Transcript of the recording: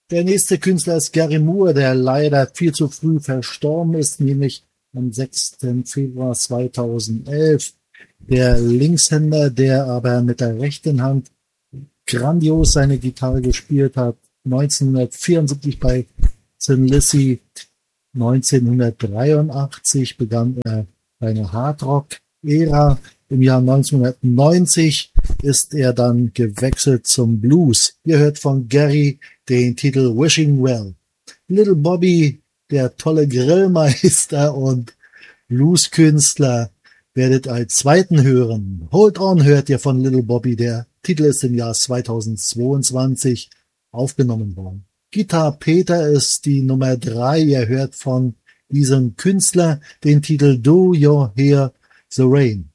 Der nächste Künstler ist Gary Moore, der leider viel zu früh verstorben ist, nämlich am 6. Februar 2011. Der Linkshänder, der aber mit der rechten Hand grandios seine Gitarre gespielt hat. 1974 bei Thin Lizzy, 1983 begann er seine Hardrock-Ära. Im Jahr 1990 ist er dann gewechselt zum Blues. Ihr hört von Gary den Titel Wishing Well. Little Bobby, der tolle Grillmeister und Blueskünstler, werdet als zweiten hören. Hold On hört ihr von Little Bobby. Der Titel ist im Jahr 2022 aufgenommen worden. Guitar Peter ist die Nummer 3. Ihr hört von diesem Künstler den Titel Do You Hear the Rain.